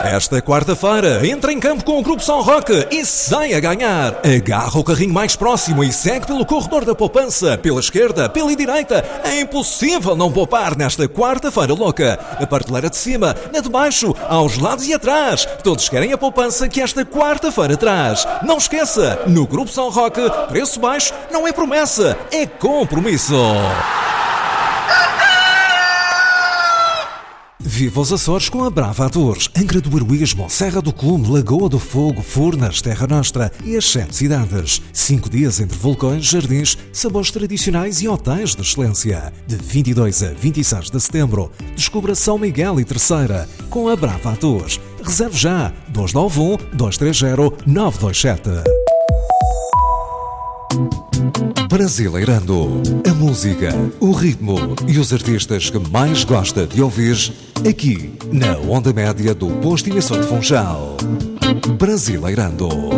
Esta quarta-feira, entra em campo com o Grupo São Roque e sai a ganhar. Agarra o carrinho mais próximo e segue pelo corredor da poupança, pela esquerda, pela direita. É impossível não poupar nesta quarta-feira louca. A prateleira de cima, na de baixo, aos lados e atrás. Todos querem a poupança que esta quarta-feira traz. Não esqueça, no Grupo São Roque, preço baixo não é promessa, é compromisso. Viva os Açores com a Brava Tours. Angra do Heroísmo, Serra do Clume, Lagoa do Fogo, Furnas, Terra Nostra e as 7 cidades. 5 dias entre vulcões, jardins, sabores tradicionais e hotéis de excelência. De 22 a 26 de setembro, descubra São Miguel e Terceira com a Brava Tours. Reserve já 291-230-927. Brasileirando. A música, o ritmo e os artistas que mais gosta de ouvir aqui na onda média do posto emissor de Funchal. Brasileirando.